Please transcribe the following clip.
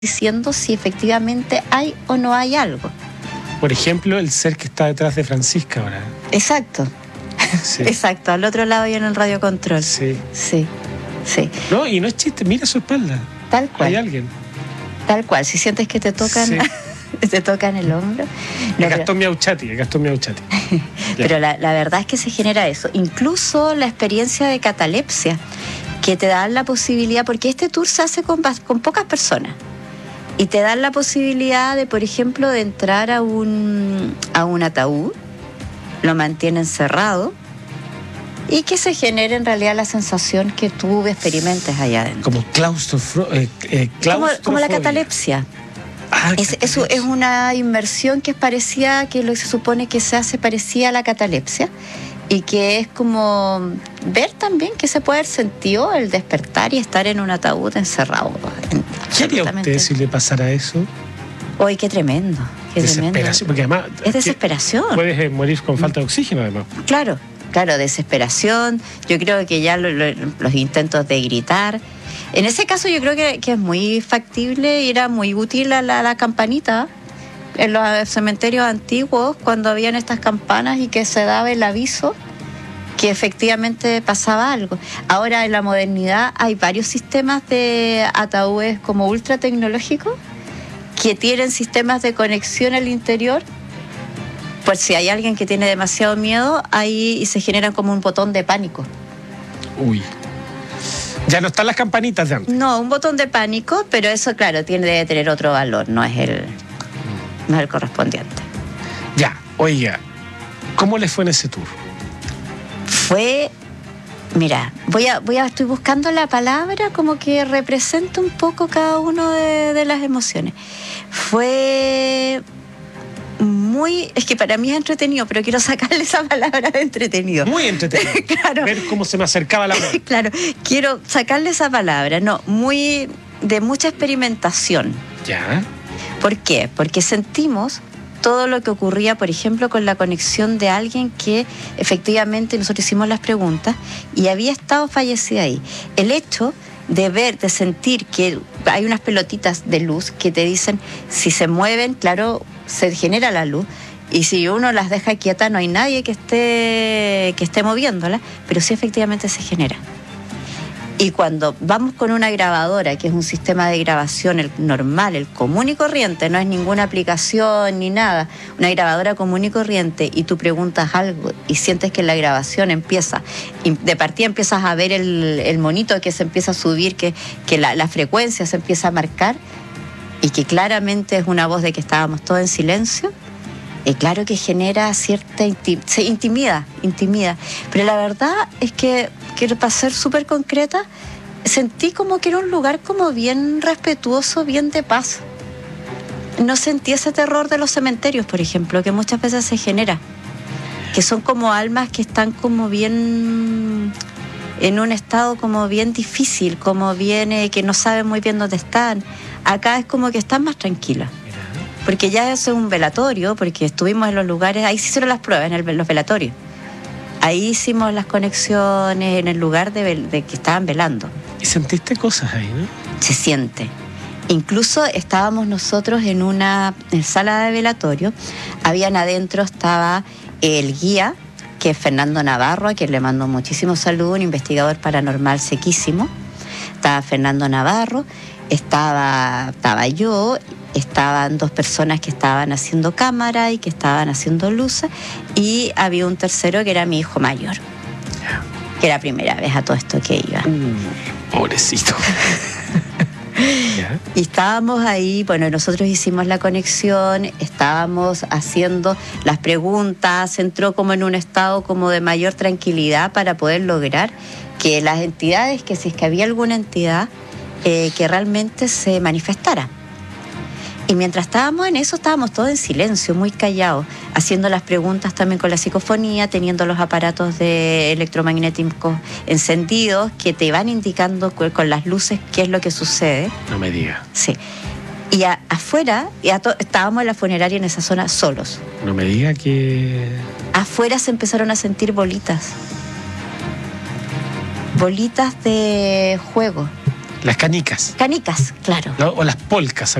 diciendo si efectivamente hay o no hay algo. Por ejemplo, el ser que está detrás de Francisca ahora. Exacto. Sí. Exacto, al otro lado y en el radiocontrol. Sí. Sí. Sí. No, y no es chiste, mira su espalda. Tal cual. Hay alguien. Tal cual, si sientes que te tocan, sí. Te tocan el hombro. No, Gastón Miauchati. Pero la verdad es que se genera eso. Incluso la experiencia de catalepsia, que te dan la posibilidad, porque este tour se hace con pocas personas, y te dan la posibilidad de, por ejemplo, de entrar a un ataúd, lo mantienen cerrado, y que se genere en realidad la sensación que tú experimentes allá adentro. Como como la catalepsia. Eso es una inmersión que es parecida, que lo que se supone que se hace parecida a la catalepsia, y que es como ver también que se puede haber sentido el despertar y estar en un ataúd encerrado. ¿Qué haría usted si le pasara eso? ¡Uy, qué tremendo! Qué desesperación, porque además... Es desesperación. Puedes morir con falta de oxígeno, además. Claro, desesperación. Yo creo que ya los intentos de gritar. En ese caso yo creo que es muy factible y era muy útil la campanita en los cementerios antiguos, cuando habían estas campanas y que se daba el aviso que efectivamente pasaba algo. Ahora en la modernidad hay varios sistemas de ataúdes como ultra tecnológicos que tienen sistemas de conexión al interior, por si hay alguien que tiene demasiado miedo, ahí y se generan como un botón de pánico. Uy. Ya no están las campanitas de antes. No, un botón de pánico, pero eso, claro, debe tener otro valor, no es el correspondiente. Ya, oiga, ¿cómo le fue en ese tour? Mira, estoy buscando la palabra como que representa un poco cada uno de las emociones. Fue muy, es que para mí es entretenido, pero quiero sacarle esa palabra de entretenido. Muy entretenido. Claro. Ver cómo se me acercaba la muerte. Claro, quiero sacarle esa palabra. No, de mucha experimentación. Ya. ¿Por qué? Porque sentimos todo lo que ocurría, por ejemplo, con la conexión de alguien que efectivamente nosotros hicimos las preguntas y había estado fallecida ahí. El hecho de sentir que hay unas pelotitas de luz que te dicen si se mueven, claro, se genera la luz, y si uno las deja quietas no hay nadie que esté moviéndolas, pero sí efectivamente se genera. Y cuando vamos con una grabadora, que es un sistema de grabación el normal, el común y corriente, no es ninguna aplicación ni nada, una grabadora común y corriente, y tú preguntas algo y sientes que la grabación empieza, y de partida empiezas a ver el monito que se empieza a subir, que la frecuencia se empieza a marcar, y que claramente es una voz de que estábamos todos en silencio, y claro que genera cierta intimida. Pero la verdad es que para ser súper concreta, sentí como que era un lugar como bien respetuoso, bien de paz. No sentí ese terror de los cementerios, por ejemplo, que muchas veces se genera, que son como almas que están como bien en un estado como bien difícil, como bien que no saben muy bien dónde están. Acá es como que están más tranquilas, porque ya es un velatorio, porque estuvimos en los lugares, ahí se hicieron las pruebas en los velatorios. Ahí hicimos las conexiones en el lugar de que estaban velando. ¿Y sentiste cosas ahí, no? Se siente. Incluso estábamos nosotros en sala de velatorio. Habían adentro, estaba el guía, que es Fernando Navarro, a quien le mando muchísimo saludo, un investigador paranormal sequísimo. Estaba Fernando Navarro, estaba yo, estaban 2 personas que estaban haciendo cámara y que estaban haciendo luces, y había un tercero que era mi hijo mayor, que era la primera vez a todo esto que iba. Pobrecito. Y estábamos ahí, bueno, nosotros hicimos la conexión, estábamos haciendo las preguntas, entró como en un estado como de mayor tranquilidad para poder lograr que las entidades, que si es que había alguna entidad, que realmente se manifestara. Y mientras estábamos en eso, estábamos todos en silencio, muy callados, haciendo las preguntas también con la psicofonía, teniendo los aparatos de electromagnéticos encendidos que te van indicando con las luces qué es lo que sucede. No me digas. Sí. Y afuera, estábamos en la funeraria en esa zona solos. No me diga que... Afuera se empezaron a sentir bolitas de juego. Las canicas, Canicas, claro. ¿no? O las polcas.